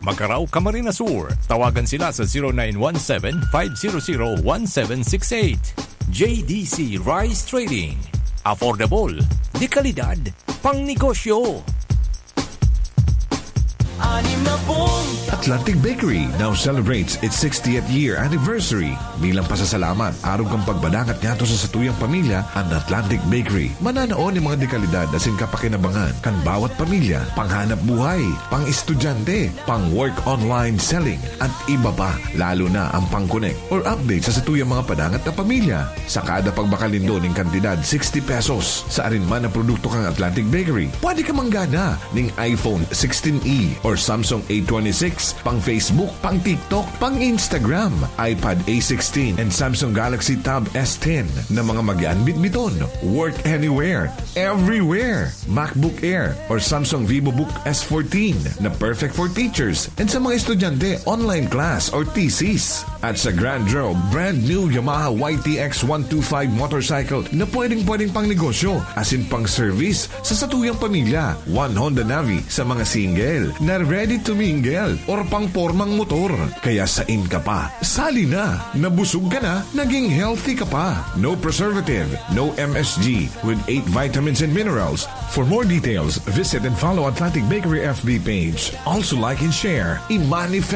Macarao, Camarines Sur. Tawagan sila sa 0917-500-1768. JDC Rice Trading. Affordable, de kalidad, pang negosyo. Atlantic Bakery now celebrates its 60th year anniversary. Bilang pasasalamat, araw kang pagbadangat nga to sa satuyang pamilya ang Atlantic Bakery. Mananaon ng mga dekalidad asin kapakinabangan kan bawat pamilya, panghanap buhay, pang-estudyante, pang-work online selling, at iba pa, lalo na ang pang-connect or update sa satuyang mga padangat na pamilya. Sa kada pagbakalindo ng kantidad 60 pesos sa arinman na produkto kang Atlantic Bakery, pwede ka manggana ng iPhone 16e or Samsung A26, pang Facebook, pang TikTok, pang Instagram, iPad A16 and Samsung Galaxy Tab S10 na mga mag-aan bitbiton. Work anywhere, everywhere. MacBook Air or Samsung VivoBook S14 na perfect for teachers and sa mga estudyante online class or thesis. At sa Grand Draw, brand new Yamaha YTX 125 motorcycle na pwedeng pang negosyo asin pang service sa satuyang pamilya. One Honda Navi sa mga single na ready to mingle or pang pormang motor. Kaya sain ka pa, sali na, nabusog ka na, naging healthy ka pa. No preservative, no MSG with 8 vitamins and minerals. For more details, visit and follow Atlantic Bakery FB page. Also like and share. I-manifest